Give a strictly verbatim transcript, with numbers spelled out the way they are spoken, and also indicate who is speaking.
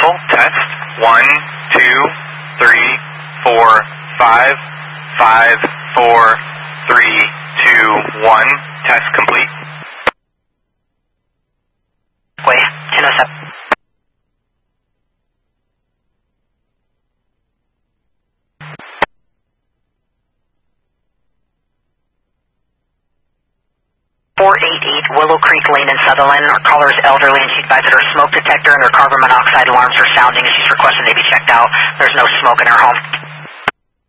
Speaker 1: available. Test. One, two, three, four, five, five, four, three, two, one. Test complete.
Speaker 2: Wait, ten oh seven. four eight eight Willow Creek Lane in Sutherland. Our caller is elderly and she advised that her smoke detector and her carbon monoxide alarms are sounding and she's requesting they be checked out. There's no smoke in her home.